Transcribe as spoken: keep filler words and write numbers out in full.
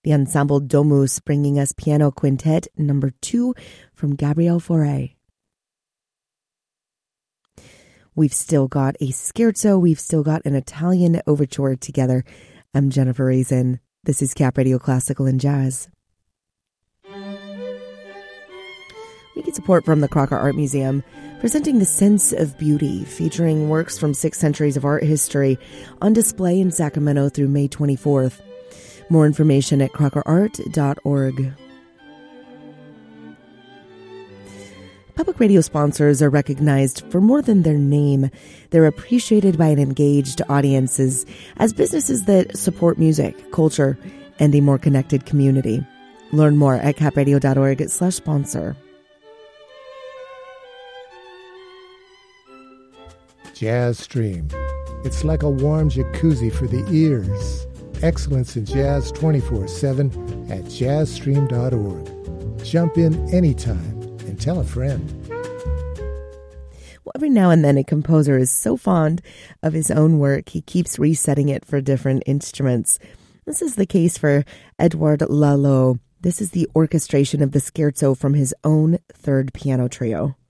The Ensemble Domus bringing us Piano Quintet number two from Gabriel Fauré. We've still got a scherzo. We've still got an Italian overture together. I'm Jennifer Raisin. This is Cap Radio Classical and Jazz. We get support from the Crocker Art Museum, presenting The Sense of Beauty, featuring works from six centuries of art history on display in Sacramento through May twenty-fourth. More information at crocker art dot org. Public radio sponsors are recognized for more than their name. They're appreciated by an engaged audiences as businesses that support music, culture, and a more connected community. Learn more at capradio dot org slash sponsor. Jazz Stream. It's like a warm jacuzzi for the ears. Excellence in jazz twenty-four seven at jazz stream dot org. Jump in anytime and tell a friend. Well, every now and then a composer is so fond of his own work, he keeps resetting it for different instruments. This is the case for Edouard Lalo. This is the orchestration of the scherzo from his own third piano trio.